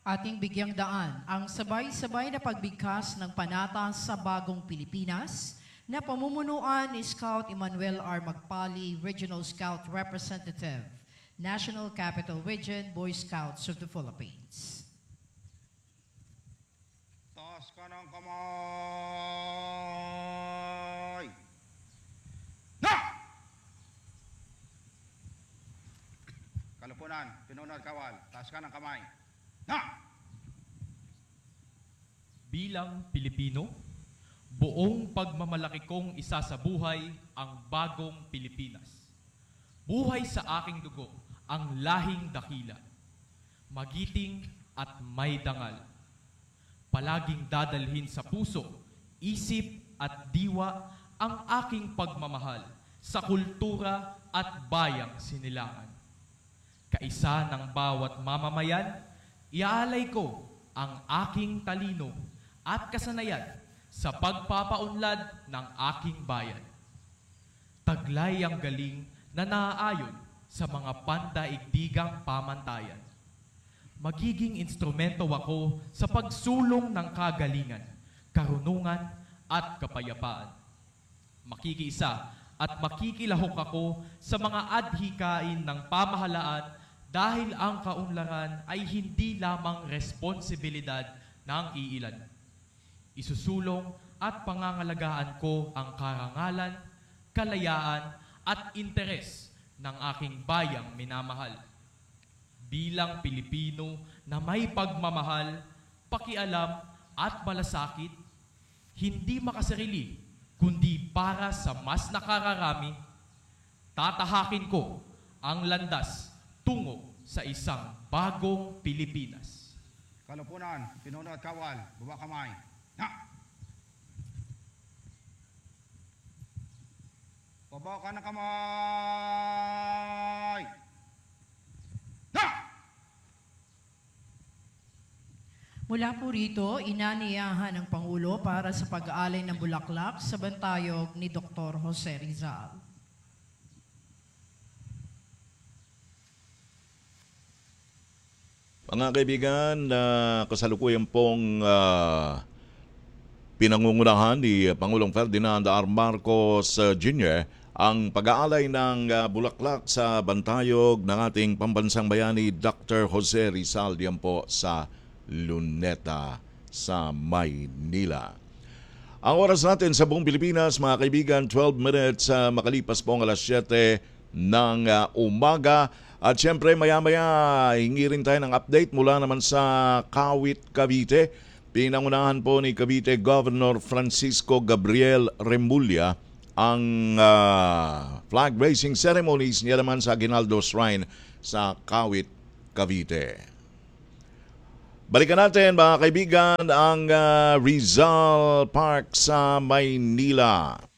Ating bigyang daan ang sabay-sabay na pagbigkas ng panata sa bagong Pilipinas na pamumunuan ni Scout Emmanuel R. Magpali, Regional Scout Representative, National Capital Region, Boy Scouts of the Philippines. Taas ka ng kamay! Na! Kalupunan, pinunod kawal, taas ka ng kamay. Na! Bilang Pilipino, buong pagmamalaki kong isasabuhay ang bagong Pilipinas. Buhay sa aking dugo ang lahing dakila, magiting at may dangal. Palaging dadalhin sa puso, isip at diwa ang aking pagmamahal sa kultura at bayang sinilangan. Kaisa ng bawat mamamayan, iaalay ko ang aking talino at kasanayan sa pagpapaunlad ng aking bayan. Taglay ang galing na naaayon sa mga pandaigdigang pamantayan. Magiging instrumento ako sa pagsulong ng kagalingan, karunungan at kapayapaan. Makikiisa at makikilahok ako sa mga adhikain ng pamahalaan dahil ang kaunlaran ay hindi lamang responsibilidad ng iilan. Isusulong at pangangalagaan ko ang karangalan, kalayaan at interes ng aking bayang minamahal. Bilang Pilipino na may pagmamahal, pakialam at malasakit, hindi makasarili kundi para sa mas nakararami, tatahakin ko ang landas tungo sa isang bagong Pilipinas. Kalupunan, pinunod kawal, baba kamay. Na! Baba ka ng kamay! Na! Mula po rito, inaniyahan ng Pangulo para sa pag-aalay ng bulaklak sa bantayog ni Dr. Jose Rizal. Mga kaibigan, kasalukuyan pong pinangungunahan ni Pangulong Ferdinand R. Marcos Jr. ang pag-aalay ng bulaklak sa bantayog ng ating pambansang bayani Dr. Jose Rizal diyan po sa Luneta sa Maynila. Ang oras natin sa buong Pilipinas, mga kaibigan, 12 minutes makalipas po ang alas 7 ng umaga. At syempre maya-maya hingi rin tayo ng update mula naman sa Kawit, Cavite. Pinangunahan po ni Cavite Governor Francisco Gabriel Remulla ang flag raising ceremonies niya naman sa Aguinaldo Shrine sa Kawit, Cavite. Balikan natin mga kaibigan ang Rizal Park sa Maynila.